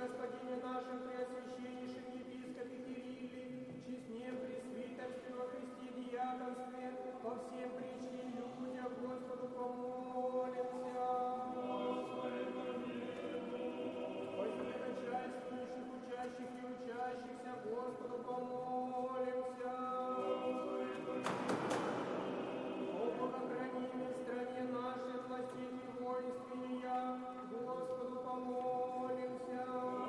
Господине нашем Преосвященнейшем епископе Кирилле, честне пресвитерстве во Христе диаконстве, по всем причинам людям Господу помолимся. Начальствующих, учащих и учащихся Господу помолимся. О богохранимой стране нашей, властей и воинстве я, Господу помолимся.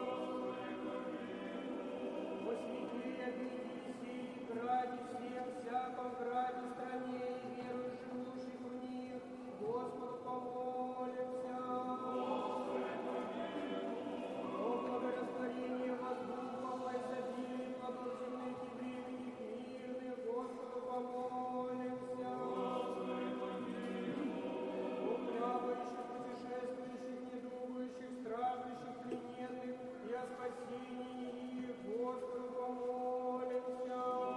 О святые обители сей, граде всем, всяком граде, стране и верующих, живущих в них, Господу помолимся. Благорастворение воздуха, изобилие плодов земных и временных мирных, Господу помолимся. О плавающих, путешествующих, недугающих, страждущих, плененных и о спасении их, Господу помолимся.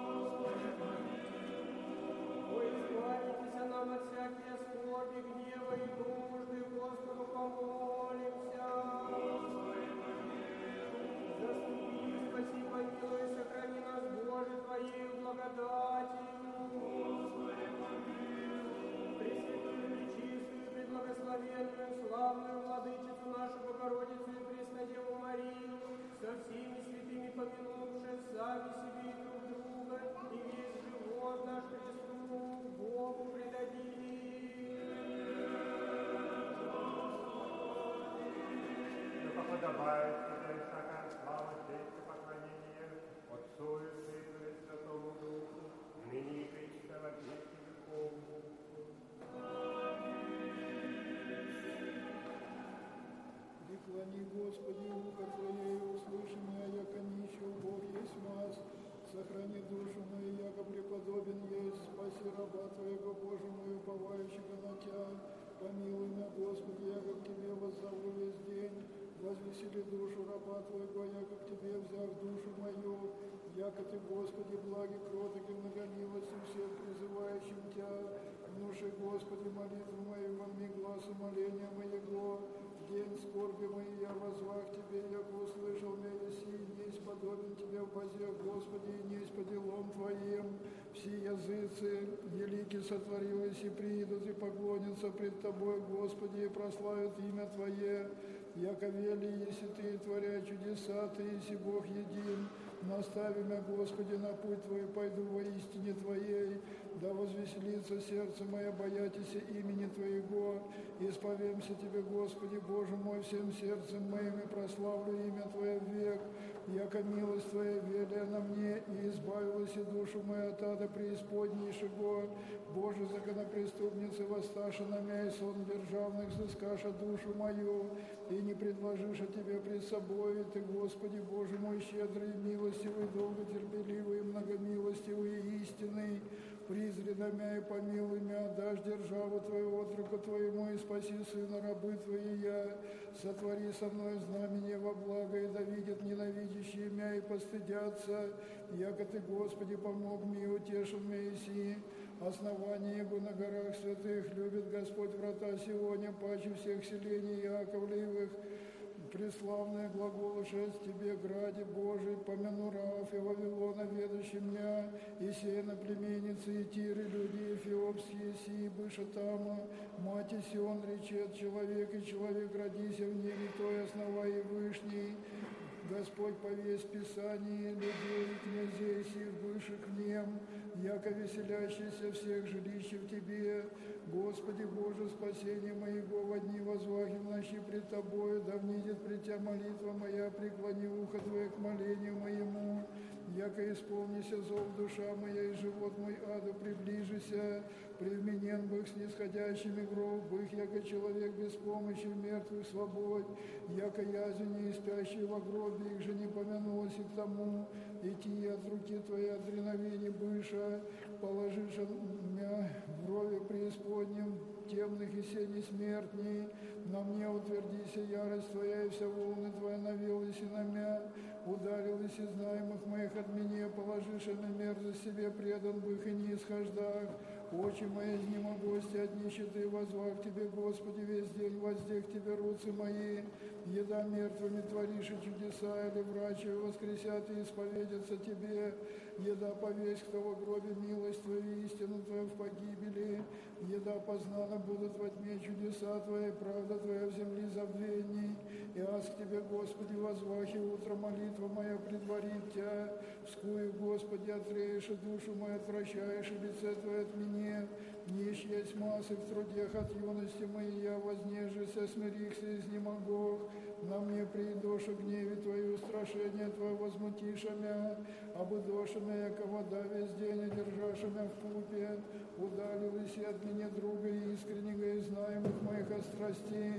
О избавитесь нам от всяких скорби, гнева и нужды, Господу помолимся. Заступи, спаси, помилуй, сохрани нас, Боже, Твоею благодатью. Пресвятую, чистую, преблагословенную, славную Владычицу нашу Богородицу и Преснодеву Марию, со всеми святыми помянувши сами себе и друг друга, и весь живот наш Христу, Богу предадим. Да подобает всякая слава, честь и поклонение Отцу и Сыну и Святому Духу, ныне и вечно во веки веков. Преклони, Господи, ухо Твое, и услыши меня, яко нищий Бог есть маз. Сохрани душу мою, яко преподобен есть, спаси раба Твоего, Боже мой, уповающего на Тя. Помилуй меня, Господи, яко к Тебе воззову весь день. Возвесели душу раба Твоего, яко к Тебе взяв душу мою. Яко Ты, Господи, благи, кроток и многомилостью всем призывающим Тя. Внуши, Господи, молитву мою, во мне глаз умоления моего. В день скорби моей я возвах Тебе, яко услышал меня еси, несть подобен Тебе в позе, Господи, и несть по делам Твоим. Все языцы велики сотворились и приидут и поклонятся пред Тобой, Господи, и прославят имя Твое. Яко вели, если Ты, творя чудеса, Ты, если Бог един. Настави меня, Господи, на путь Твой, пойду во истине Твоей. Да возвеселится сердце мое, боятися имени Твоего. Исповемся Тебе, Господи, Боже мой, всем сердцем моим, и прославлю имя Твое век. Яко милость Твоя велия на мне, и избавилась и душу мою от ада преисподнейшего. Боже, законопреступницы, воссташа на меня, и сон державных взыскаша душу мою, и не предложишь о Тебе пред собой. И Ты, Господи, Боже мой, щедрый, милостивый, долготерпеливый, многомилостивый и истинный, призри на меня и помилуй меня, дашь державу Твоего отрока Твоему, и спаси сына рабы Твои я. Сотвори со мной знамение во благо, и да видят ненавидящие меня и постыдятся. Яко Ты, Господи, помог мне и утешил меня иси. Основание Его на горах святых, любит Господь врата Сионя, паче всех селений Яковлевых. Преславное глаголу шесть Тебе, граде Божий, помяну Раав и Вавилона, ведущий меня, и сей на племеницы, и Тиры, люди эфиопские, сии быша Тама, мать Сион речет, человек, и человек родися в ней, той основа и вышней. Господь повесь Писание людей и князей сих бывших в нем, яко веселящийся всех жилища в Тебе. Господи Боже, спасение моего во дни возвахи в ночи пред Тобою, да внидит пред Тя молитва моя, преклони ухо Твое к молению моему. Яко исполнися зов душа моя, и живот мой аду приближися, привменен бых снисходящими гроб, бых, яко человек без помощи мертвых свободь, яко язвени и спящие во гробе, их же не помянулось и к тому, идти от руки Твоей от дреновений быша, положишь меня в рове преисподнем, те земных и сени смертней. На мне утвердися ярость Твоя, и вся волны Твоя навелась и на мя. Ударилась из знаемых моих от меня, положишь на мерзость себе предан бых и не исхождах. Очи мои изнемогости от нищеты, возвах Тебе, Господи, весь день воздех Тебе руцы мои. Еда мертвыми творишь и чудеса, или врачи воскресят и исповедятся Тебе. Еда повесь, кто во гробе милость Твою, истину Твою в погибели. Еда познана будут во тьме чудеса Твои, правда Твоя в земли забвений. И аз к Тебе, Господи, возвахи, утро молитва моя предварит Тя. Вскую, Господи, отреешь и душу мою отвращаешь, и лице Твое от меня. Нищ есть массы в трудех от юности моей, я вознежися, смирихся и изнемогох. На мне приидоша гневе Твою, страшение Твое возмутиша мя, обыдоша мя, яко вода весь день, одержаша мя в купе. Удалились от меня друга искреннего и знаемых моих от страстей.